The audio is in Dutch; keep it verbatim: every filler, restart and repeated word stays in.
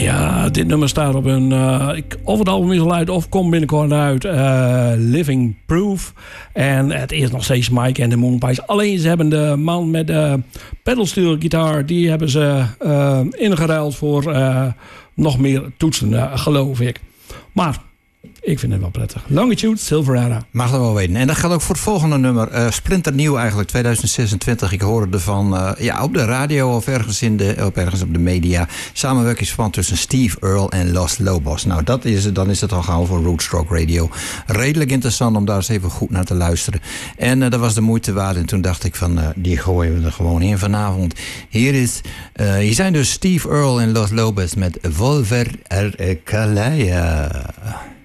Ja, dit nummer staat op een... Uh, ik, of het album is al uit of komt binnenkort uit. Uh, Living Proof. En het is nog steeds Mike and the Moonpies. Alleen ze hebben de man met de pedalsteel gitaar... die hebben ze uh, ingeruild voor uh, nog meer toetsen, uh, geloof ik. Maar... ik vind het wel prettig. Longitude, Silverado. Mag dat wel weten. En dat geldt ook voor het volgende nummer. Uh, splinternieuw eigenlijk, tweeduizend zesentwintig. Ik hoorde ervan uh, ja, op de radio of ergens, in de, of ergens op de media. Samenwerkingsverband tussen Steve Earle en Los Lobos. Nou, dat is, dan is het al gauw voor Rootstock Radio. Redelijk interessant om daar eens even goed naar te luisteren. En uh, dat was de moeite waard. En toen dacht ik van, uh, die gooien we er gewoon in vanavond. Hier is, uh, hier zijn dus Steve Earle en Los Lobos met Volver Ercalaya.